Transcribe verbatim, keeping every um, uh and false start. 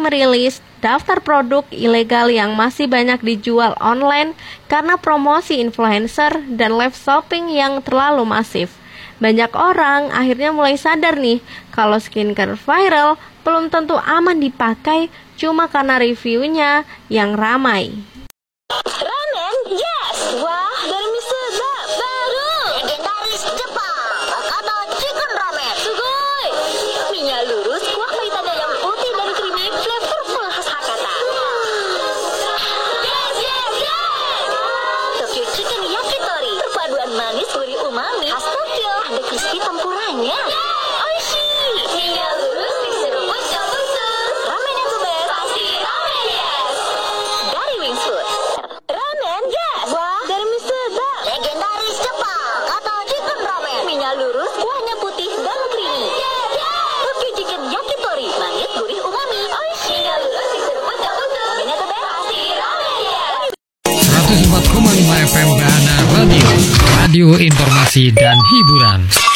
merilis daftar produk ilegal yang masih banyak dijual online karena promosi influencer dan live shopping yang terlalu masif. Banyak orang akhirnya mulai sadar nih kalau skincare viral belum tentu aman dipakai cuma karena reviewnya yang ramai. Ramen, yes! Wah, dari sedap baru! Legendaris Jepang, Hakata Chicken Ramen. Sugoi! Minyak lurus, kuah pahit ayam putih dan creamy, flavorful khas Hakata. Yes, yes, yes! Tokyo Chicken Yakitori, perpaduan manis gurih umami khas Tokyo. Ada crispy tempuranya. Oishi! Minyak lurus, diseruput campur sus. Ramen yang the best, pasti ramen yes! Dari Wings Food. Ramen, yes! Wah, dari mie sedap. Legendaris Jepang, Hakata Chicken Ramen. Minyak lurus, kuahnya putih dan creamy. Yes, yes! Tokyo Chicken Yakitori, manis gurih umami. Oishi! Minyak lurus, diseruput campur sus. Ramennya the best, pasti ramen yes! seratus empat koma lima F M Bahana Radio, radio informasi dan hiburan.